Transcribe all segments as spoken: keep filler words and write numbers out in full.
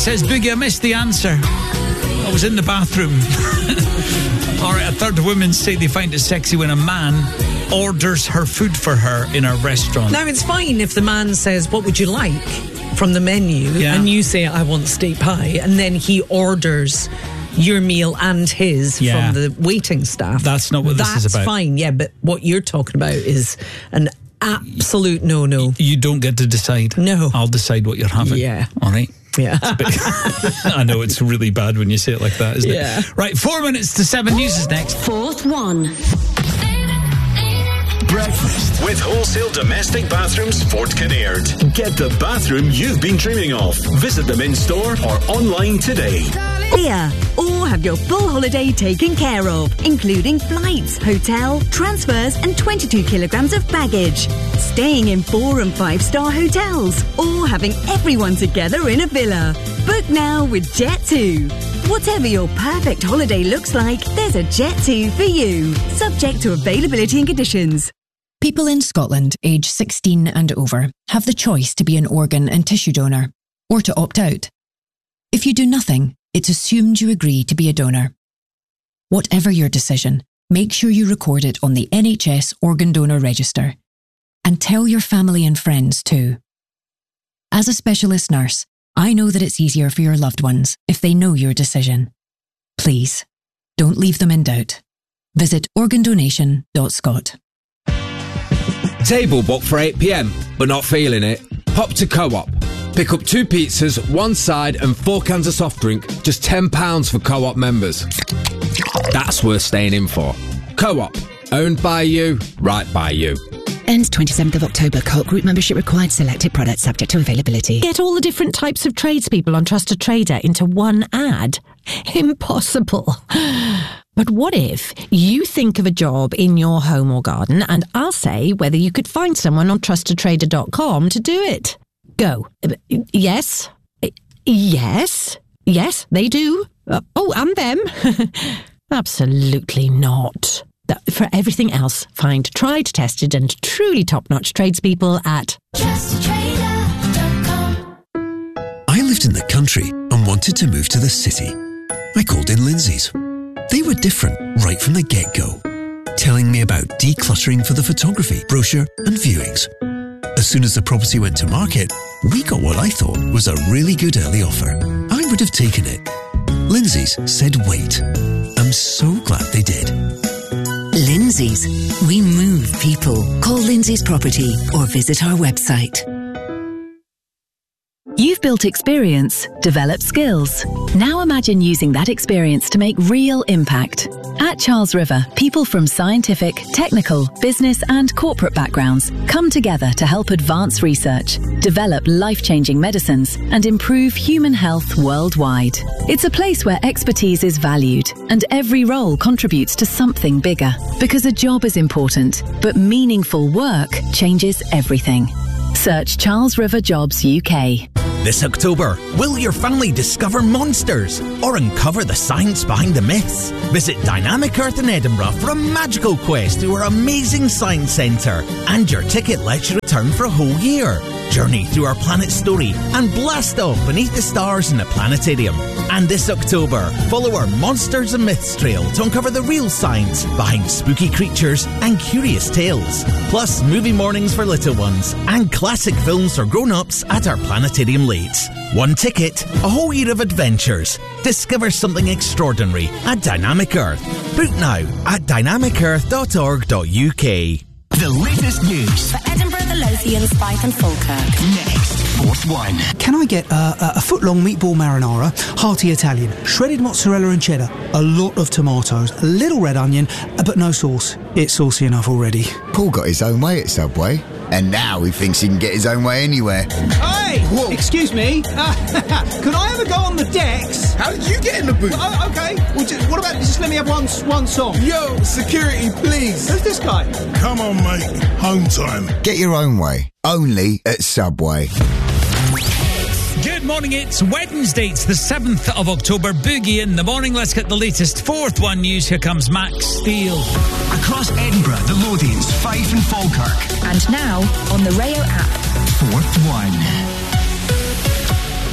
says, Boogie, I missed the answer. I was in the bathroom. All right, a third of women say they find it sexy when a man orders her food for her in a restaurant. Now, it's fine if the man says, what would you like from the menu? Yeah. And you say, I want steak pie. And then he orders your meal and his Yeah. from the waiting staff. That's not what this That's is about. That's fine, yeah. But what you're talking about is an absolute no-no. You don't get to decide. No. I'll decide what you're having. Yeah. All right. Yeah. I know it's really bad when you say it like that, isn't Yeah. it? Right, four minutes to seven. News is next. Fourth one. Breakfast with Wholesale Domestic Bathrooms Fort Kinnaird. Get the bathroom you've been dreaming of. Visit them in store or online today. Here, or have your full holiday taken care of, including flights, hotel, transfers and twenty-two kilograms of baggage. Staying in four and five star hotels, or having everyone together in a villa. Book now with Jet two. Whatever your perfect holiday looks like, there's a Jet two for you. Subject to availability and conditions. People in Scotland aged sixteen and over have the choice to be an organ and tissue donor, or to opt out. If you do nothing, it's assumed you agree to be a donor. Whatever your decision, make sure you record it on the N H S Organ Donor Register. And tell your family and friends too. As a specialist nurse, I know that it's easier for your loved ones if they know your decision. Please, don't leave them in doubt. Visit organ donation dot scot. Table booked for eight p.m, but not feeling it? Pop to Co-op. Pick up two pizzas, one side and four cans of soft drink, just ten pounds for Co-op members. That's worth staying in for. Co-op. Owned by you, right by you. Ends twenty-seventh of October. Co-op group membership required. Selected products subject to availability. Get all the different types of tradespeople on Trusted Trader into one ad? Impossible. But what if you think of a job in your home or garden and I'll say whether you could find someone on trusted trader dot com to do it? Go. Yes. Yes. Yes, they do. Uh, oh, and them. Absolutely not. For everything else, find tried, tested and truly top-notch tradespeople at trusted trader dot com. I lived in the country and wanted to move to the city. I called in Lindsay's. They were different right from the get-go, telling me about decluttering for the photography, brochure and viewings. As soon as the property went to market, we got what I thought was a really good early offer. I would have taken it. Lindsay's said wait. I'm so glad they did. Lindsay's. We move people. Call Lindsay's Property or visit our website. You've built experience, developed skills. Now imagine using that experience to make real impact. At Charles River, people from scientific, technical, business and corporate backgrounds come together to help advance research, develop life-changing medicines and improve human health worldwide. It's a place where expertise is valued and every role contributes to something bigger. Because a job is important, but meaningful work changes everything. Search Charles River Jobs U K. This October, will your family discover monsters or uncover the science behind the myths? Visit Dynamic Earth in Edinburgh for a magical quest through our amazing science centre, and your ticket lets you return for a whole year. Journey through our planet story and blast off beneath the stars in the planetarium. And this October, follow our Monsters and Myths trail to uncover the real science behind spooky creatures and curious tales. Plus, movie mornings for little ones and classic films for grown-ups at our planetarium late. One ticket, a whole year of adventures. Discover something extraordinary at Dynamic Earth. Book now at dynamic earth dot org dot U K. The latest news For Edinburgh, the Lothian, Fife and Falkirk. next. Fourth one. Can I get uh, a, a foot-long meatball marinara, hearty Italian, shredded mozzarella and cheddar, a lot of tomatoes, a little red onion, uh, but no sauce. It's saucy enough already. Paul got his own way at Subway, and now he thinks he can get his own way anywhere. Hey! Whoa. Excuse me. Uh, can I ever go on the decks? How did you get in the booth? Oh, okay. Well, just, what about just let me have one one song? Yo, security, please. Who's this guy? Come on, mate. Home time. Get your own way. Only at Subway. Good morning, it's Wednesday, it's the seventh of October. Boogie in the morning. Let's get the latest fourth one news. Here comes Max Steele. Across Edinburgh, the Lothians, Fife and Falkirk. And now on the Rayo app. Fourth one.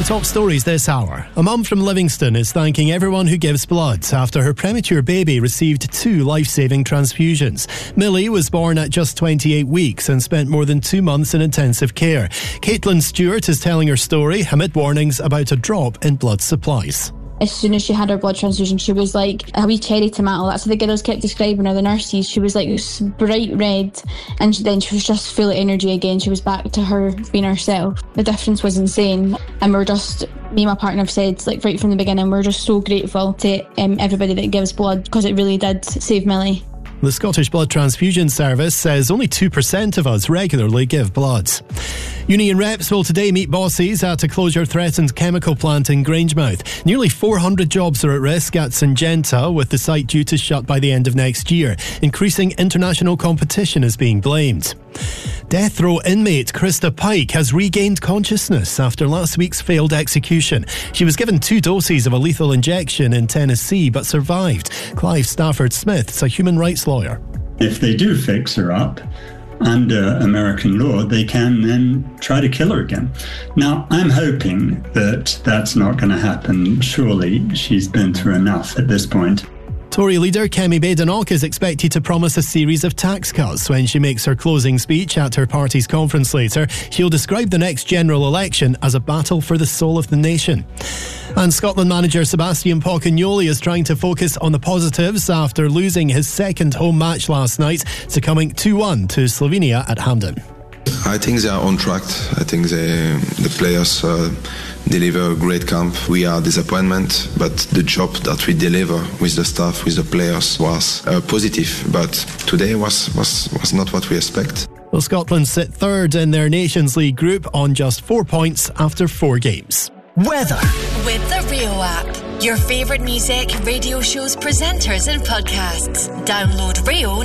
The top stories this hour. A mum from Livingston is thanking everyone who gives blood after her premature baby received two life-saving transfusions. Millie was born at just twenty-eight weeks and spent more than two months in intensive care. Caitlin Stewart is telling her story amid warnings about a drop in blood supplies. As soon as she had her blood transfusion, she was like a wee cherry tomato. That's what the girls kept describing her, the nurses. She was like bright red, and then she was just full of energy again. She was back to her being herself. The difference was insane, and we're just, me and my partner have said, like right from the beginning, we're just so grateful to um, everybody that gives blood, because it really did save Millie. The Scottish Blood Transfusion Service says only two percent of us regularly give blood. Union reps will today meet bosses at a closure-threatened chemical plant in Grangemouth. Nearly four hundred jobs are at risk at Syngenta, with the site due to shut by the end of next year. Increasing international competition is being blamed. Death row inmate Krista Pike has regained consciousness after last week's failed execution. She was given two doses of a lethal injection in Tennessee but survived. Clive Stafford Smith's a human rights lawyer. If they do fix her up, under American law, they can then try to kill her again. Now, I'm hoping that that's not going to happen. Surely she's been through enough at this point. Tory leader Kemi Badenoch is expected to promise a series of tax cuts when she makes her closing speech at her party's conference later. She'll describe the next general election as a battle for the soul of the nation. And Scotland manager Sebastian Pocognoli is trying to focus on the positives after losing his second home match last night, succumbing two one to Slovenia at Hampden. I think they are on track. I think they, the players uh, deliver a great camp. We are disappointment, but the job that we deliver with the staff, with the players, was uh, positive. But today was, was, was not what we expect. Well, Scotland sit third in their Nations League group on just four points after four games. Weather. With the Rio app. Your favourite music, radio shows, presenters and podcasts. Download Rio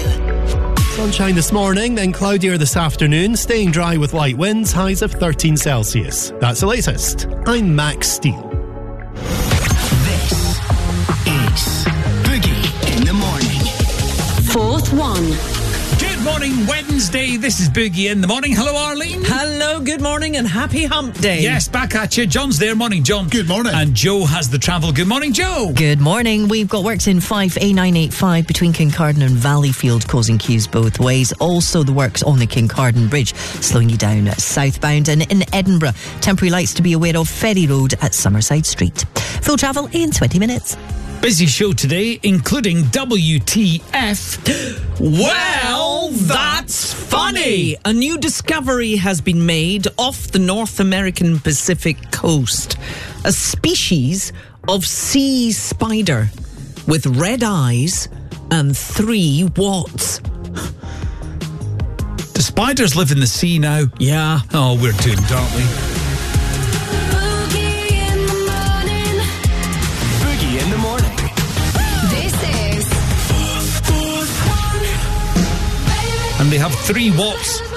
now. Sunshine this morning, then cloudier this afternoon, staying dry with light winds, highs of thirteen Celsius. That's the latest. I'm Max Steele. This is Boogie in the Morning. Fourth one. Good morning, Wednesday. This is Boogie in the Morning. Hello, Arlene. Hello, good morning and happy hump day. Yes, back at you. John's there. Morning, John. Good morning. And Joe has the travel. Good morning, Joe. Good morning. We've got works in five A nine eighty-five between Kincardine and Valleyfield, causing queues both ways. Also, the works on the Kincardine Bridge, slowing you down southbound. And in Edinburgh, temporary lights to be aware of, Ferry Road at Summerside Street. Full travel in twenty minutes. Busy show today, including W T F. Well, that's funny. A new discovery has been made off the North American Pacific coast. A species of sea spider with red eyes and three watts. Do spiders live in the sea now? Yeah. Oh, we're doomed, aren't we? And they have three watts.